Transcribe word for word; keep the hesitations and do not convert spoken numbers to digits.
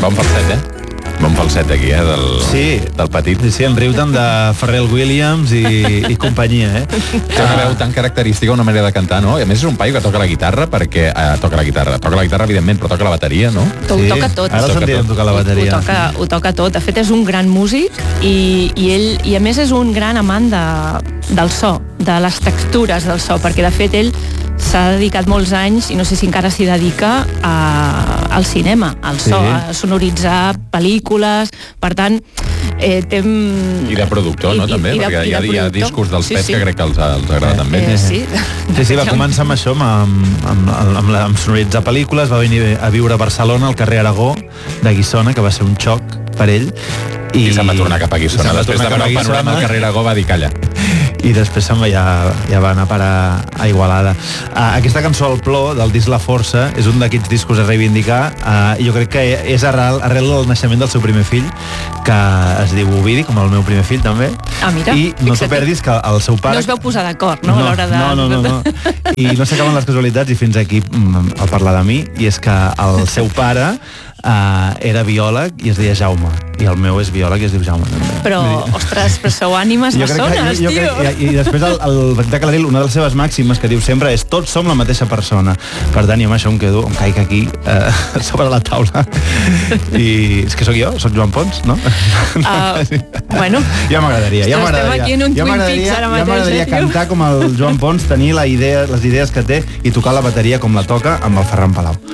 Bon falset, eh? Bon falset aquí, eh, del, sí. del petit. Sí, sí, en riu tant de Pharrell Williams i, i companyia, eh? Té una veu tan característica, una manera de cantar, no? I a més és un paio que toca la guitarra, perquè... Eh, toca la guitarra, toca la guitarra, evidentment, però toca la bateria, no? Ho sí. toca tot. Ara el sentirem tocar la bateria. Ho, ho, toca, ho toca tot. De fet, és un gran músic i, i ell, i a més és un gran amant de, del so, de les textures del so, perquè de fet ell s'ha dedicat molts anys, i no sé si encara s'hi dedica, a, al cinema, al so, sí. a sonoritzar pel·lícules, per tant, eh, té... I de productor, I, no, també? I, perquè i hi ha, hi ha discos dels sí, Pets sí. que crec que els, els agrada eh, també. Eh, sí. Sí, sí, va començar amb això, amb, amb, amb, amb, la, amb sonoritzar pel·lícules, va venir a viure a Barcelona, al carrer Aragó, de Guissona, que va ser un xoc per ell. I, I se'n va tornar cap a Guissona. Després de veure el panorama al carrer Aragó va dir calla. I després se'n va, ja, ja va anar a parar a Igualada. Uh, aquesta cançó El Plor, del disc La Força, és un d'aquests discos a reivindicar. Uh, jo crec que és arrel, arrel del naixement del seu primer fill, que es diu Ovidi, com el meu primer fill també. Ah, mira, I no t'ho perdis que el seu pare... No es veu posar d'acord, no? no, a l'hora de... no, no, no, no. I no s'acaben les casualitats, i fins aquí mm, al parlar de mi, i és que el seu pare uh, era biòleg i es deia Jaume, i el meu és biòleg i es diu Jaume també. Però, ostres, però sou ànimes bessones, jo, jo tio. Crec, i, I després el, el Petit Calaril, una de les seves màximes que diu sempre és tots som la mateixa persona. Per tant, jo amb això em quedo, em caic aquí eh, sobre la taula. I és que sóc jo, sóc Joan Pons, no? Uh, bueno. Ja m'agradaria, ja m'agradaria. Estem aquí en un ja Twin Peaks ara mateix. Ja m'agradaria cantar com el Joan Pons, tenir la idea, les idees que té i tocar la bateria com la toca amb el Ferran Palau.